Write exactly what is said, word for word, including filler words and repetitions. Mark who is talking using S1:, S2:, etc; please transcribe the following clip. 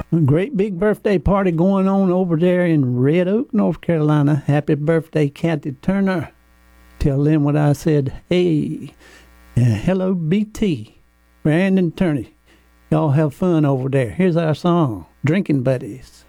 S1: A great big birthday party going on over there in Red Oak, North Carolina. Happy birthday, Kathy Turner. Tell them what I said. Hey, uh, hello, B T, Brandon Turney. Y'all have fun over there. Here's our song, Drinking Buddies.